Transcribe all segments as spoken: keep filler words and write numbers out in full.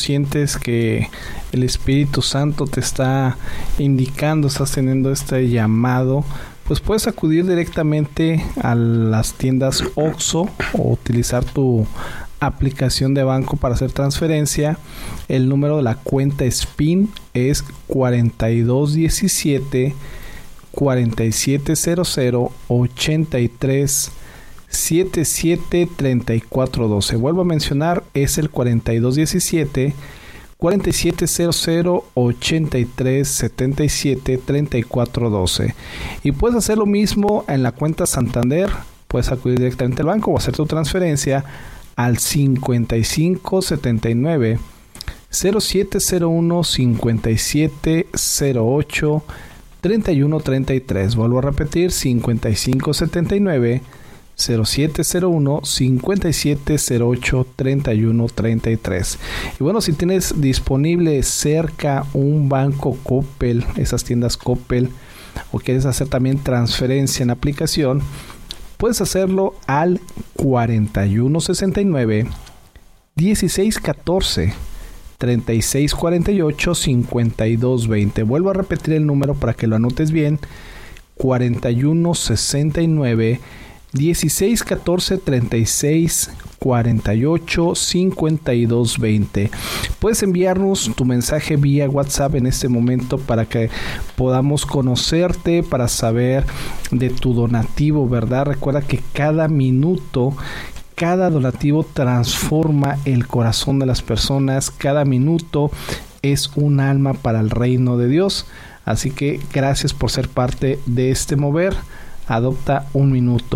sientes que el Espíritu Santo te está indicando, estás teniendo este llamado, pues puedes acudir directamente a las tiendas Oxxo o utilizar tu aplicación de banco para hacer transferencia. El número de la cuenta S P I N es cuarenta y dos diecisiete, cuarenta y siete cero cero, ochenta y tres setenta y siete treinta y cuatro doce. Vuelvo a mencionar, es el cuarenta y dos diecisiete, cuarenta y siete cero cero, ochenta y tres setenta y siete treinta y cuatro doce. Y puedes hacer lo mismo en la cuenta Santander. Puedes acudir directamente al banco o hacer tu transferencia al cincuenta y cinco setenta y nueve, cero siete cero uno, cincuenta y siete cero ocho, treinta y uno treinta y tres. Vuelvo a repetir, cincuenta y cinco setenta y nueve, cero siete cero uno, cincuenta y siete cero ocho, treinta y uno treinta y tres. Y bueno, si tienes disponible cerca un banco Coppel, esas tiendas Coppel, o quieres hacer también transferencia en aplicación, puedes hacerlo al cuarenta y uno sesenta y nueve, dieciséis catorce, treinta y seis cuarenta y ocho, cincuenta y dos veinte. Vuelvo a repetir el número para que lo anotes bien: cuarenta y uno sesenta y nueve, dieciséis catorce, treinta y seis cuarenta y ocho, cincuenta y dos veinte. Puedes enviarnos tu mensaje vía WhatsApp en este momento para que podamos conocerte, para saber de tu donativo, ¿verdad? Recuerda que cada minuto, cada donativo transforma el corazón de las personas. Cada minuto es un alma para el reino de Dios. Así que gracias por ser parte de este mover. Adopta un minuto,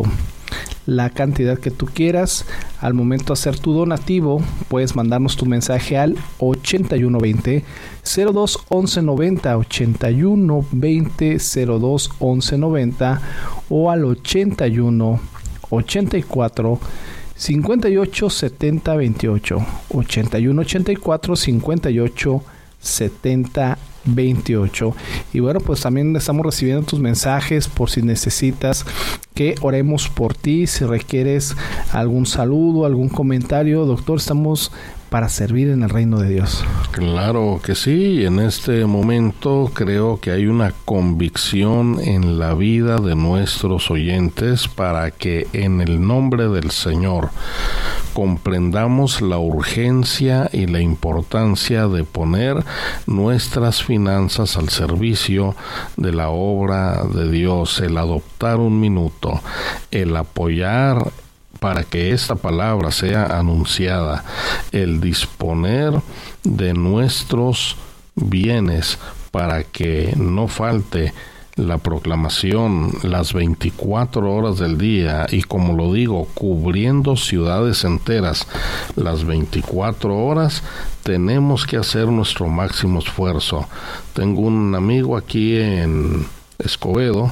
la cantidad que tú quieras. Al momento de hacer tu donativo, puedes mandarnos tu mensaje al ochenta y uno veinte, cero dos once noventa, ochenta y uno veinte, cero dos once noventa, o al ochenta y uno ochenta y cuatro, cincuenta y ocho setenta veintiocho, ochenta y uno ochenta y cuatro, cincuenta y ocho setenta veintiocho. Y bueno, pues también estamos recibiendo tus mensajes por si necesitas que oremos por ti, si requieres algún saludo, algún comentario. Doctor, estamos para servir en el reino de Dios. Claro que sí. En este momento creo que hay una convicción en la vida de nuestros oyentes para que en el nombre del Señor comprendamos la urgencia y la importancia de poner nuestras finanzas al servicio de la obra de Dios, el adoptar un minuto, el apoyar para que esta palabra sea anunciada, el disponer de nuestros bienes para que no falte la proclamación las veinticuatro horas del día, y como lo digo, cubriendo ciudades enteras las veinticuatro horas. Tenemos que hacer nuestro máximo esfuerzo. Tengo un amigo aquí en Escobedo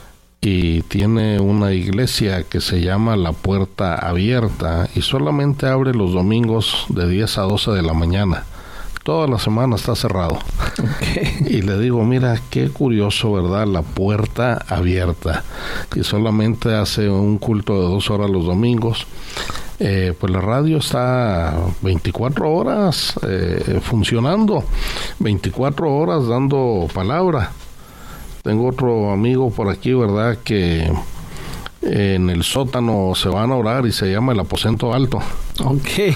y tiene una iglesia que se llama La Puerta Abierta y solamente abre los domingos de diez a doce de la mañana. Toda la semana está cerrado. Okay. Y le digo, mira, qué curioso, ¿verdad? La Puerta Abierta. Y solamente hace un culto de dos horas los domingos. Eh, pues la radio está veinticuatro horas eh, funcionando, veinticuatro horas dando palabra. Tengo otro amigo por aquí, ¿verdad?, que en el sótano se van a orar y se llama el aposento alto. Ok.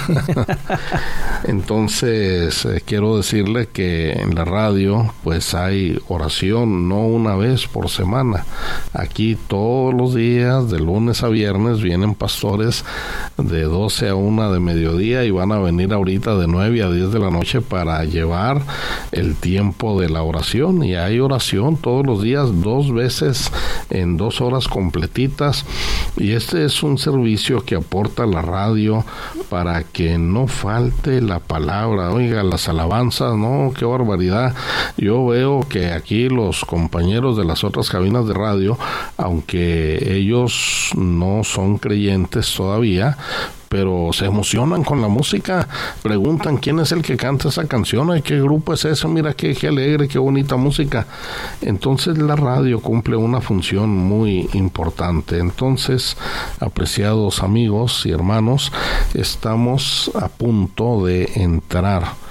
Entonces, eh, quiero decirle que en la radio, pues hay oración, no una vez por semana. Aquí todos los días, de lunes a viernes, vienen pastores de doce a una de mediodía y van a venir ahorita de nueve a diez de la noche para llevar el tiempo de la oración. Y hay oración todos los días, dos veces en dos horas completitas. Y este es un servicio que aporta la radio para que no falte la palabra. Oiga, las alabanzas, no, qué barbaridad. Yo veo que aquí los compañeros de las otras cabinas de radio, aunque ellos no son creyentes todavía, pero se emocionan con la música, preguntan quién es el que canta esa canción, ay, qué grupo es ese, mira qué, qué alegre, qué bonita música. Entonces la radio cumple una función muy importante. Entonces, apreciados amigos y hermanos, estamos a punto de entrar